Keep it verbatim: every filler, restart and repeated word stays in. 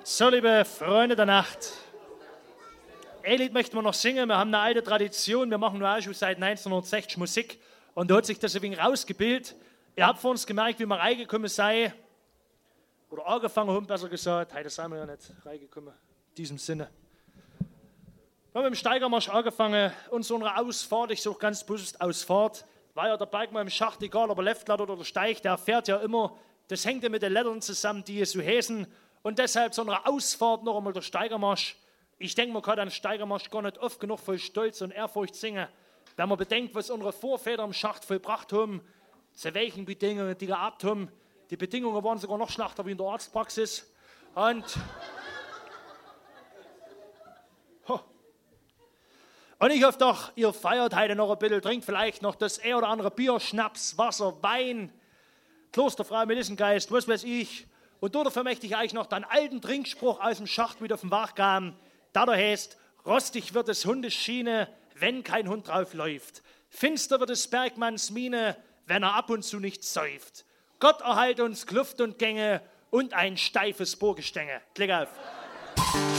So, liebe Freunde der Nacht, ein Lied möchten wir noch singen. Wir haben eine alte Tradition, wir machen nur auch schon seit neunzehnhundertsechzig Musik und da hat sich das ein wenig rausgebildet. Ihr habt vor uns gemerkt, wie wir reingekommen sei, oder angefangen haben, besser gesagt. Heute sind wir ja nicht reingekommen, in diesem Sinne. Wir haben mit dem Steigermarsch angefangen und so eine Ausfahrt, ich suche ganz bewusst Ausfahrt, war ja der Bergmann im Schacht, egal ob er Leftlader oder Steig, der fährt ja immer, das hängt ja mit den Lettern zusammen, die es so heißen. Und deshalb so eine Ausfahrt noch einmal der Steigermarsch. Ich denke, man kann den Steigermarsch gar nicht oft genug voll Stolz und Ehrfurcht singen, wenn man bedenkt, was unsere Vorväter im Schacht vollbracht haben, zu welchen Bedingungen die gehabt haben. Die Bedingungen waren sogar noch schlechter wie in der Arztpraxis. Und, und ich hoffe doch, ihr feiert heute noch ein bisschen, trinkt vielleicht noch das ein oder andere Bier, Schnaps, Wasser, Wein, Klosterfrau, Melissengeist, was weiß ich. Und dafür möchte ich euch noch den alten Trinkspruch aus dem Schacht mit auf den Weg geben, der da heißt, rostig wird des Hundes Schiene, wenn kein Hund drauf läuft. Finster wird des Bergmanns Miene, wenn er ab und zu nicht säuft. Gott erhalte uns Kluft und Gänge und ein steifes Bohrgestänge. Klick auf.